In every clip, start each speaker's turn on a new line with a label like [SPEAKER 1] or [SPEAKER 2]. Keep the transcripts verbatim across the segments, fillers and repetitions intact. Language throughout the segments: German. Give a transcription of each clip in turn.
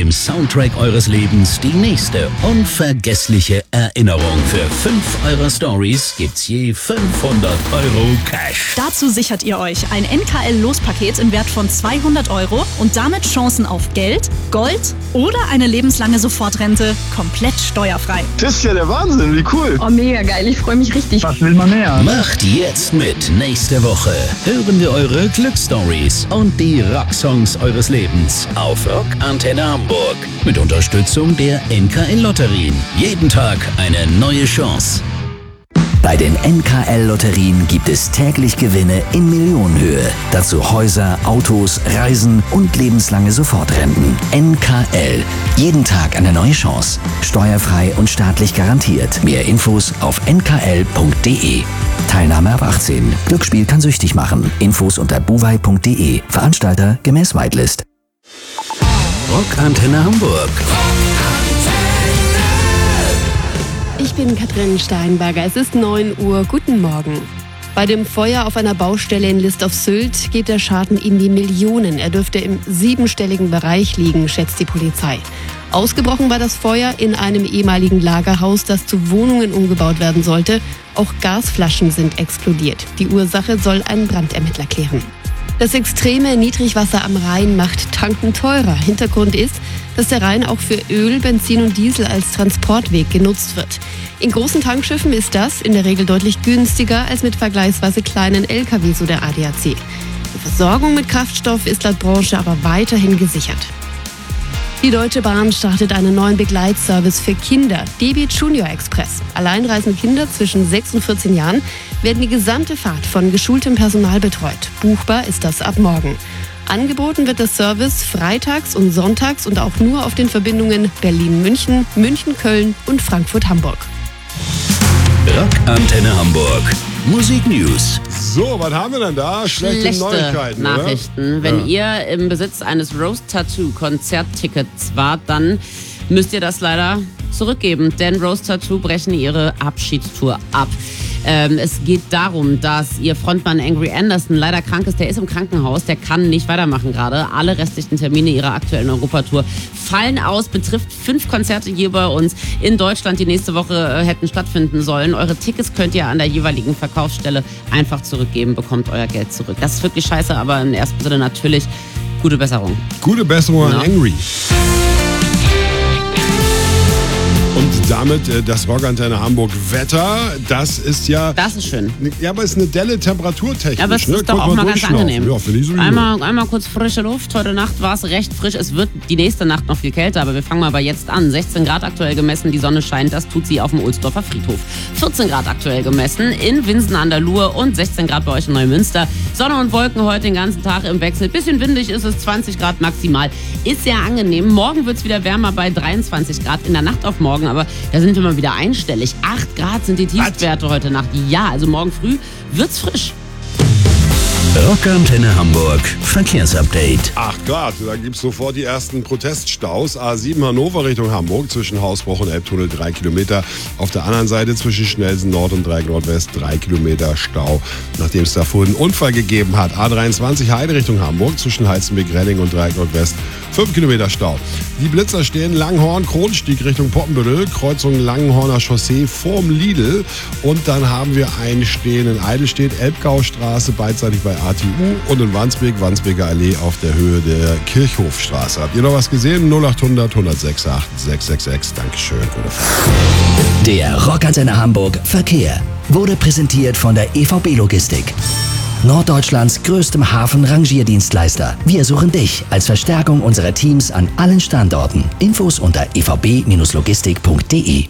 [SPEAKER 1] im Soundtrack eures Lebens die nächste unvergessliche Erinnerung. Für fünf eurer Stories gibt's je fünfhundert Euro Cash.
[SPEAKER 2] Dazu sichert ihr euch ein N K L-Lospaket im Wert von zweihundert Euro und damit Chancen auf Geld, Gold oder eine lebenslange Sofortrente komplett steuerfrei.
[SPEAKER 3] Das ist ja der Wahnsinn, wie cool.
[SPEAKER 4] Oh, mega geil, ich freue mich richtig.
[SPEAKER 3] Was will man mehr?
[SPEAKER 1] Macht jetzt mit. Nächste Woche hören wir eure Glücksstories und die Rocksongs eures Lebens auf Rock Antenne Hamburg mit Unterstützung der N K L-Lotterien. Jeden Tag eine neue Chance.
[SPEAKER 5] Bei den N K L-Lotterien gibt es täglich Gewinne in Millionenhöhe. Dazu Häuser, Autos, Reisen und lebenslange Sofortrenten. N K L. Jeden Tag eine neue Chance. Steuerfrei und staatlich garantiert. Mehr Infos auf n k l punkt d e. Teilnahme ab achtzehn. Glücksspiel kann süchtig machen. Infos unter buwei punkt d e. Veranstalter gemäß Whitelist.
[SPEAKER 1] Rock Antenne Hamburg.
[SPEAKER 4] Ich bin Katrin Steinberger, es ist neun Uhr, guten Morgen. Bei dem Feuer auf einer Baustelle in List auf Sylt geht der Schaden in die Millionen. Er dürfte im siebenstelligen Bereich liegen, schätzt die Polizei. Ausgebrochen war das Feuer in einem ehemaligen Lagerhaus, das zu Wohnungen umgebaut werden sollte. Auch Gasflaschen sind explodiert. Die Ursache soll ein Brandermittler klären. Das extreme Niedrigwasser am Rhein macht Tanken teurer. Hintergrund ist, dass der Rhein auch für Öl, Benzin und Diesel als Transportweg genutzt wird. In großen Tankschiffen ist das in der Regel deutlich günstiger als mit vergleichsweise kleinen L K W, so der A D A C. Die Versorgung mit Kraftstoff ist laut Branche aber weiterhin gesichert. Die Deutsche Bahn startet einen neuen Begleitservice für Kinder, D B Junior Express. Alleinreisende Kinder zwischen sechs und vierzehn Jahren werden die gesamte Fahrt von geschultem Personal betreut. Buchbar ist das ab morgen. Angeboten wird der Service freitags und sonntags und auch nur auf den Verbindungen Berlin-München, München-Köln und Frankfurt-Hamburg.
[SPEAKER 1] Rock Antenne Hamburg. Musik News.
[SPEAKER 3] So, was haben wir denn da? Schlechte,
[SPEAKER 6] Schlechte
[SPEAKER 3] Neuigkeiten,
[SPEAKER 6] Nachrichten.
[SPEAKER 3] Oder?
[SPEAKER 6] Wenn
[SPEAKER 3] Ja.
[SPEAKER 6] ihr im Besitz eines Rose Tattoo Konzerttickets wart, dann müsst ihr das leider zurückgeben, denn Rose Tattoo brechen ihre Abschiedstour ab. Ähm, es geht darum, dass ihr Frontmann Angry Anderson leider krank ist. Der ist im Krankenhaus, der kann nicht weitermachen gerade. Alle restlichen Termine ihrer aktuellen Europatour fallen aus, betrifft fünf Konzerte hier bei uns in Deutschland, die nächste Woche äh, hätten stattfinden sollen. Eure Tickets könnt ihr an der jeweiligen Verkaufsstelle einfach zurückgeben, bekommt euer Geld zurück. Das ist wirklich scheiße, aber im ersten Sinne natürlich gute Besserung.
[SPEAKER 3] Gute Besserung an
[SPEAKER 6] Ja.
[SPEAKER 3] Angry. Und damit äh, das Rockantenne Hamburg Wetter, das ist ja...
[SPEAKER 6] Das ist schön.
[SPEAKER 3] Ja, aber es ist eine delle Temperaturtechnisch.
[SPEAKER 6] Ja, aber es
[SPEAKER 3] ne?
[SPEAKER 6] ist doch
[SPEAKER 3] Guck
[SPEAKER 6] auch mal ganz
[SPEAKER 3] durchschnaufen.
[SPEAKER 6] angenehm.
[SPEAKER 3] Ja, finde ich sowieso.
[SPEAKER 6] Einmal, einmal kurz frische Luft. Heute Nacht war es recht frisch. Es wird die nächste Nacht noch viel kälter, aber wir fangen mal bei jetzt an. sechzehn Grad aktuell gemessen, die Sonne scheint, das tut sie auf dem Ohlsdorfer Friedhof. vierzehn Grad aktuell gemessen in Winsen an der Luhe und sechzehn Grad bei euch in Neumünster. Sonne und Wolken heute den ganzen Tag im Wechsel. Bisschen windig ist es, zwanzig Grad maximal. Ist sehr angenehm. Morgen wird es wieder wärmer bei dreiundzwanzig Grad in der Nacht auf morgen, aber da sind wir mal wieder einstellig. acht Grad sind die Tiefstwerte heute Nacht. Ja, also morgen früh wird's frisch.
[SPEAKER 1] Rock Antenne Hamburg. Verkehrsupdate.
[SPEAKER 3] acht Grad, da gibt es sofort die ersten Proteststaus. A sieben Hannover Richtung Hamburg zwischen Hausbruch und Elbtunnel drei Kilometer. Auf der anderen Seite zwischen Schnellsen Nord und Dreieck Nordwest drei Kilometer Stau, nachdem es da vorhin einen Unfall gegeben hat. A dreiundzwanzig Heide Richtung Hamburg zwischen Heizenbeck-Relling und Dreieck Nordwest fünf Kilometer Stau. Die Blitzer stehen Langhorn, Kronstieg Richtung Poppenbüttel, Kreuzung Langenhorner Chaussee vorm Lidl. Und dann haben wir einen Stehen in Eidelstedt, Elbgaustraße, beidseitig bei A T U und in Wandsbek, Wandsbeker Allee auf der Höhe der Kirchhofstraße. Habt ihr noch was gesehen? null acht hundert, hundertsechs acht, sechs sechs sechs. Dankeschön. Gute Fahrt.
[SPEAKER 5] Der Rockantenne Hamburg Verkehr wurde präsentiert von der E V B Logistik. Norddeutschlands größtem Hafen-Rangierdienstleister. Wir suchen dich als Verstärkung unserer Teams an allen Standorten. Infos unter e v b logistik punkt d e.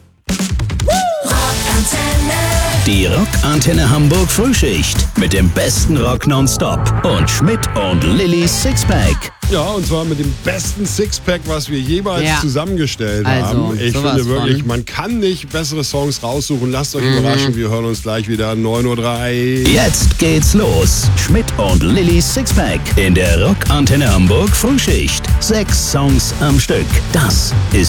[SPEAKER 1] Die Rock Antenne Hamburg Frühschicht mit dem besten Rock nonstop und Schmidt und Lillys Sixpack.
[SPEAKER 3] Ja, und zwar mit dem besten Sixpack, was wir jemals
[SPEAKER 6] Ja.
[SPEAKER 3] zusammengestellt
[SPEAKER 6] Also,
[SPEAKER 3] haben. Ich
[SPEAKER 6] sowas
[SPEAKER 3] finde wirklich,
[SPEAKER 6] von.
[SPEAKER 3] man kann nicht bessere Songs raussuchen. Lasst euch
[SPEAKER 6] Mhm.
[SPEAKER 3] überraschen, wir hören uns gleich wieder neun Uhr drei.
[SPEAKER 1] Jetzt geht's los. Schmidt und Lillys Sixpack in der Rock Antenne Hamburg Frühschicht. Sechs Songs am Stück. Das ist